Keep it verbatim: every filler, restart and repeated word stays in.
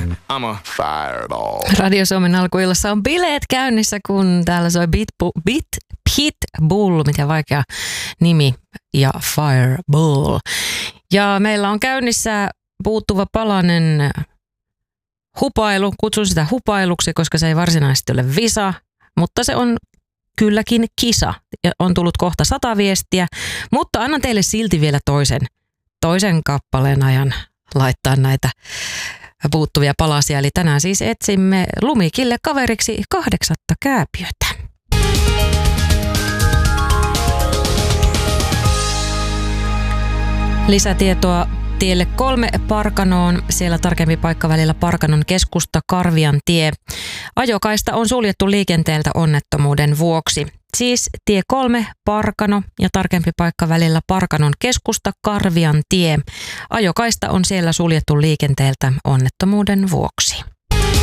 I'm a fireball. Radio Suomen alkuillassa on bileet käynnissä, kun täällä soi Beat, Beat Pitbull, mitä vaikea nimi, ja Fireball. Ja meillä on käynnissä puuttuva palanen hupailu. Kutsun sitä hupailuksi, koska se ei varsinaisesti ole visa, mutta se on kylläkin kisa. Ja on tullut kohta sata viestiä, mutta annan teille silti vielä toisen, toisen kappaleen ajan laittaa näitä puuttuvia palasia. Eli tänään siis etsimme Lumikille kaveriksi kahdeksatta kääpiötä. Lisätietoa tielle kolme Parkanoon, siellä tarkempi paikka välillä Parkanon keskusta Karvian tie. Ajokaista on suljettu liikenteeltä onnettomuuden vuoksi. Siis tie kolme Parkano ja tarkempi paikka välillä Parkanon keskusta Karvian tie. Ajokaista on siellä suljettu liikenteeltä onnettomuuden vuoksi.